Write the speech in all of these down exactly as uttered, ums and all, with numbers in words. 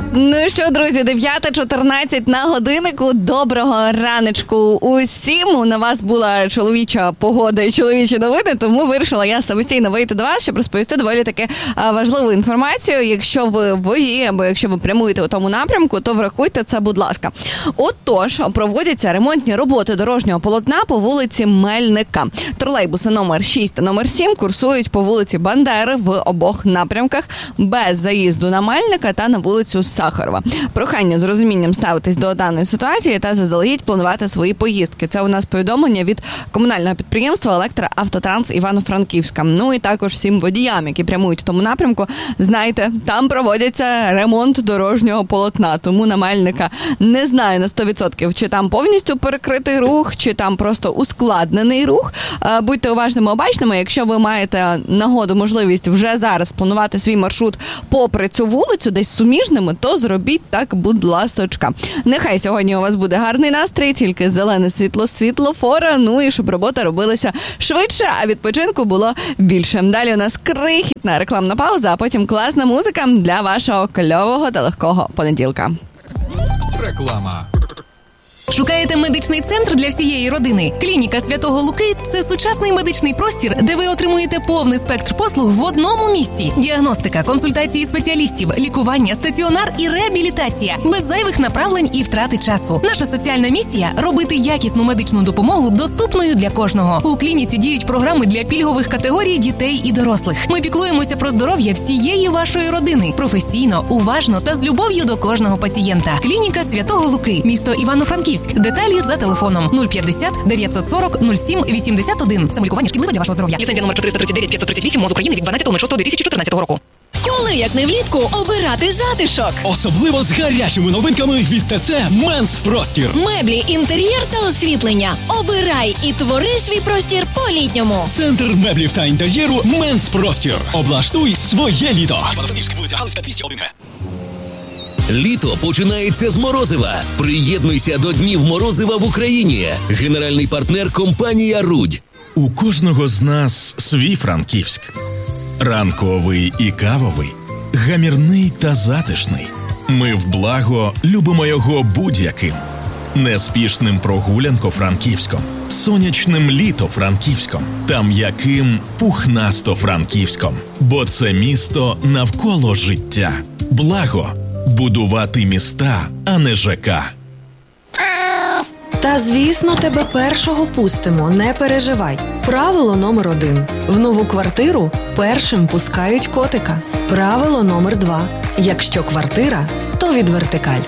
Ну що, друзі, дев'ята чотирнадцять на годиннику. Доброго раночку усім. На вас була чоловіча погода і чоловічі новини, тому вирішила я самостійно вийти до вас, щоб розповісти доволі таки важливу інформацію. Якщо ви водії, або якщо ви прямуєте у тому напрямку, то врахуйте це, будь ласка. Отож, проводяться ремонтні роботи дорожнього полотна по вулиці Мельника. Тролейбуси номер шість та номер сім курсують по вулиці Бандери в обох напрямках без заїзду на Мельника та на вулицю Сахарова. Прохання з розумінням ставитись до даної ситуації та заздалегідь планувати свої поїздки. Це у нас повідомлення від комунального підприємства «Електроавтотранс» Івано-Франківська. Ну і також всім водіям, які прямують в тому напрямку, знайте, там проводиться ремонт дорожнього полотна. Тому на Мельника не знаю на сто відсотків, чи там повністю перекритий рух, чи там просто ускладнений рух. Будьте уважними, обачними. Якщо ви маєте нагоду, можливість вже зараз планувати свій маршрут попри цю вулицю, десь суміжними, то зробіть так, будь ласочка. Нехай сьогодні у вас буде гарний настрій, тільки зелене світло світлофора, ну і щоб робота робилася швидше, а відпочинку було більше. Далі у нас крихітна рекламна пауза, а потім класна музика для вашого кльового та легкого понеділка. Реклама. Шукаєте медичний центр для всієї родини? Клініка Святого Луки – це сучасний медичний простір, де ви отримуєте повний спектр послуг в одному місці. Діагностика, консультації спеціалістів, лікування, стаціонар і реабілітація. Без зайвих направлень і втрати часу. Наша соціальна місія – робити якісну медичну допомогу доступною для кожного. У клініці діють програми для пільгових категорій дітей і дорослих. Ми піклуємося про здоров'я всієї вашої родини. Професійно, уважно та з любов'ю до кожного пацієнта. Клініка Святого Луки. Місто Івано-Франківськ. Деталі за телефоном нуль п'ятдесят дев'ятсот сорок нуль сім вісімдесят один. Самолікування шкідливе для вашого здоров'я. Ліцензія номер чотириста тридцять дев'ять п'ятсот тридцять вісім МОЗ України від дванадцятого шостого дві тисячі чотирнадцятого року. Коли, як не влітку, обирати затишок? Особливо з гарячими новинками від ТЦ «Менс Простір». Меблі, інтер'єр та освітлення. Обирай і твори свій простір по-літньому. Центр меблів та інтер'єру «Менс Простір». Облаштуй своє літо. Івано-Франківська, вулиця Галицька, двісті один Г. Літо починається з Морозива. Приєднуйся до Днів Морозива в Україні. Генеральний партнер – компанія «Рудь». У кожного з нас свій Франківськ. Ранковий і кавовий, гамірний та затишний. Ми в благо любимо його будь-яким. Неспішним прогулянко-франківськом, сонячним літо-франківськом та м'яким пухнасто-франківськом. Бо це місто навколо життя. Благо – будувати міста, а не ЖК. Та, звісно, тебе першого пустимо, не переживай. Правило номер один. В нову квартиру першим пускають котика. Правило номер два. Якщо квартира, то від вертикаль.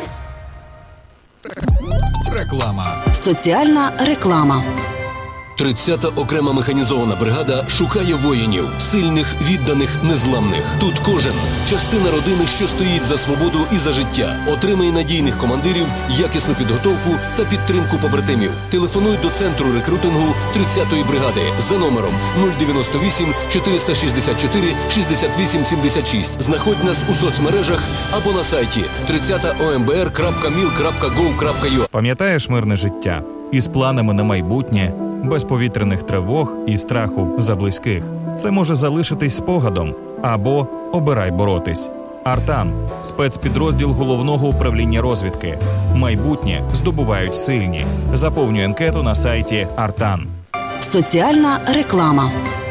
Реклама. Соціальна реклама. тридцята окрема механізована бригада шукає воїнів, сильних, відданих, незламних. Тут кожен – частина родини, що стоїть за свободу і за життя. Отримає надійних командирів, якісну підготовку та підтримку побратимів. Телефонуй до центру рекрутингу тридцятої бригади за номером нуль дев'яносто вісім чотириста шістдесят чотири шістдесят вісім сімдесят шість. Знаходь нас у соцмережах або на сайті тридцята о ем бе ер крапка міл крапка гов крапка ю а. Пам'ятаєш мирне життя? Із планами на майбутнє, без повітряних тривог і страху за близьких. Це може залишитись спогадом. Або обирай боротись. Артан – спецпідрозділ Головного управління розвідки. Майбутнє здобувають сильні. Заповнюй анкету на сайті Артан. Соціальна реклама.